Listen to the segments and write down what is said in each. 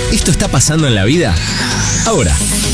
¿Esto está pasando en la vida? Ahora.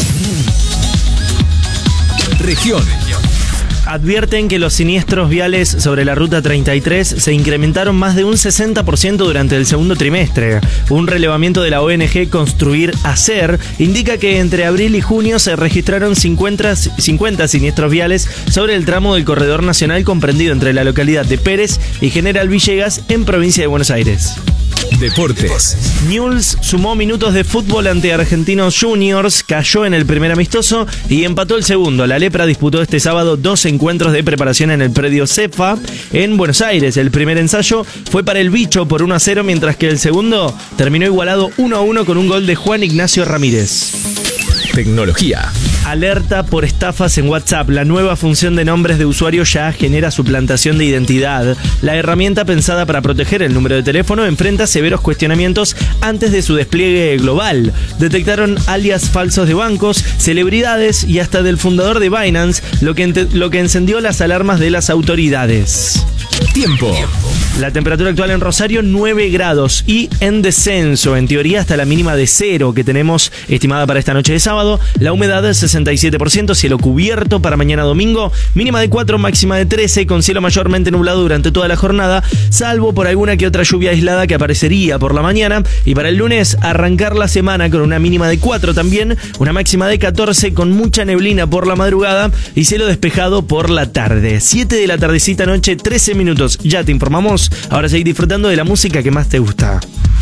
Región. Advierten que los siniestros viales sobre la Ruta 33 se incrementaron más de un 60% durante el segundo trimestre. Un relevamiento de la ONG Construir Hacer indica que entre abril y junio se registraron 50 siniestros viales sobre el tramo del corredor nacional comprendido entre la localidad de Pérez y General Villegas en provincia de Buenos Aires. Deportes. Newell's sumó minutos de fútbol ante Argentinos Juniors, cayó en el primer amistoso y empató el segundo. La Lepra disputó este sábado 2 encuentros de preparación en el predio Cefa en Buenos Aires. El primer ensayo fue para el Bicho por 1-0, mientras que el segundo terminó igualado 1-1 con un gol de Juan Ignacio Ramírez. Tecnología. Alerta por estafas en WhatsApp. La nueva función de nombres de usuario ya genera suplantación de identidad. La herramienta pensada para proteger el número de teléfono enfrenta severos cuestionamientos antes de su despliegue global. Detectaron alias falsos de bancos, celebridades y hasta del fundador de Binance, lo que encendió las alarmas de las autoridades. Tiempo. La temperatura actual en Rosario 9 grados y en descenso, en teoría hasta la mínima de 0 que tenemos estimada para esta noche de sábado. La humedad del 67%, cielo cubierto para mañana domingo, mínima de 4, máxima de 13, con cielo mayormente nublado durante toda la jornada, salvo por alguna que otra lluvia aislada que aparecería por la mañana. Y para el lunes arrancar la semana con una mínima de 4 también, una máxima de 14 con mucha neblina por la madrugada y cielo despejado por la tarde. 7 de la tardecita noche, 13 minutos, ya te informamos. Ahora seguí disfrutando de la música que más te gusta.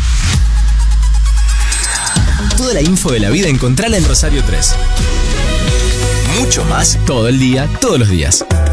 Toda la info de la vida encontrala en Rosario 3. Mucho más todo el día, todos los días.